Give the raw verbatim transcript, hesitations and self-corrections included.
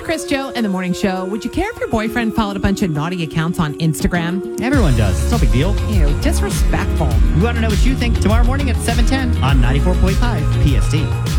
Chris, Joe, and the Morning Show. Would you care if your boyfriend followed a bunch of naughty accounts on Instagram? Everyone does. It's no big deal. Ew, disrespectful. We want to know what you think tomorrow morning at seven ten on ninety-four point five P S T.